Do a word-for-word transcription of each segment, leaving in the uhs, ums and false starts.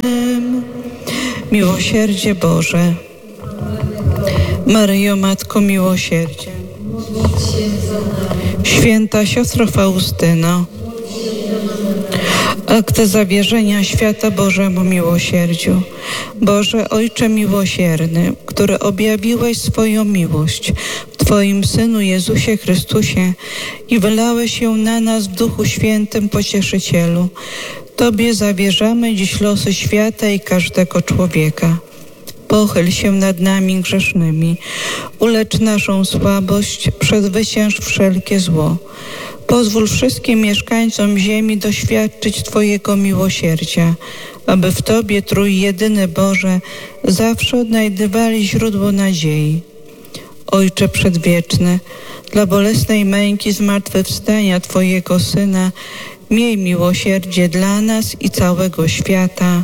Miłosierdzie Boże, Maryjo, Matko Miłosierdzia, Święta Siostro Faustyno, akt zawierzenia świata Bożemu miłosierdziu. Boże Ojcze miłosierny, który objawiłeś swoją miłość w Twoim Synu Jezusie Chrystusie i wylałeś ją na nas w Duchu Świętym Pocieszycielu, Tobie zawierzamy dziś losy świata i każdego człowieka. Pochyl się nad nami grzesznymi, ulecz naszą słabość, przezwycięż wszelkie zło. Pozwól wszystkim mieszkańcom ziemi doświadczyć Twojego miłosierdzia, aby w Tobie, Trójjedyny Boże, zawsze odnajdywali źródło nadziei. Ojcze Przedwieczny, dla bolesnej męki zmartwychwstania Twojego Syna, miej miłosierdzie dla nas i całego świata.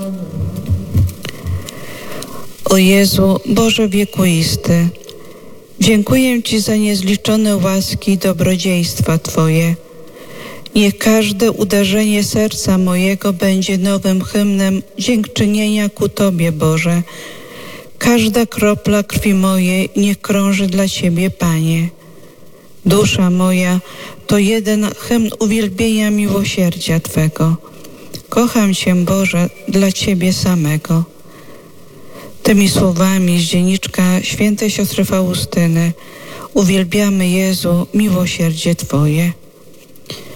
O Jezu, Boże wiekuisty, dziękuję Ci za niezliczone łaski i dobrodziejstwa Twoje. Niech każde uderzenie serca mojego będzie nowym hymnem dziękczynienia ku Tobie, Boże. Każda kropla krwi mojej niech krąży dla Ciebie, Panie. Dusza moja to jeden hymn uwielbienia miłosierdzia Twego. Kocham Cię, Boże, dla Ciebie samego. Tymi słowami z dzienniczka świętej siostry Faustyny uwielbiamy, Jezu, miłosierdzie Twoje.